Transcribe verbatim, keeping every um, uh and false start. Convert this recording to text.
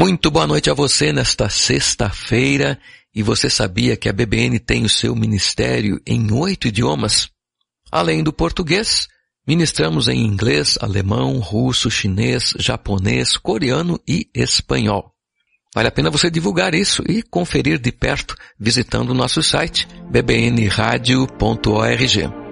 Muito boa noite a você nesta sexta-feira. E você sabia que a B B N tem o seu ministério em oito idiomas? Além do português, ministramos em inglês, alemão, russo, chinês, japonês, coreano e espanhol. Vale a pena você divulgar isso e conferir de perto visitando o nosso site b b n radio ponto org.